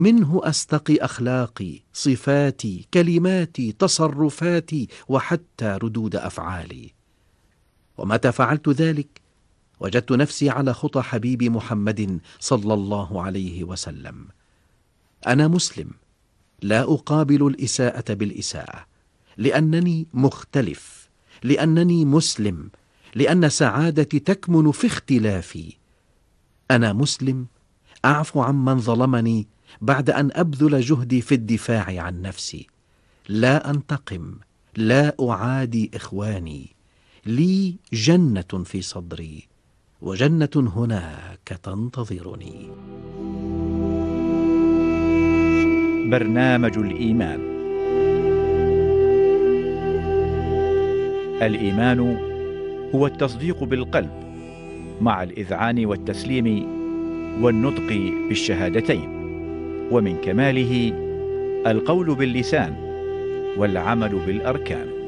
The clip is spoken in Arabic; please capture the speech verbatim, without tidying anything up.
منه أستقي أخلاقي، صفاتي، كلماتي، تصرفاتي، وحتى ردود أفعالي. ومتى فعلت ذلك وجدت نفسي على خطى حبيبي محمد صلى الله عليه وسلم. أنا مسلم، لا أقابل الإساءة بالإساءة، لأنني مختلف، لأنني مسلم، لأن سعادتي تكمن في اختلافي. أنا مسلم، أعفو عمن ظلمني بعد أن أبذل جهدي في الدفاع عن نفسي. لا أنتقم، لا أعادي إخواني. لي جنة في صدري، وجنة هناك تنتظرني. برنامج الإيمان. الإيمان هو التصديق بالقلب مع الإذعان والتسليم والنطق بالشهادتين، ومن كماله القول باللسان والعمل بالأركان.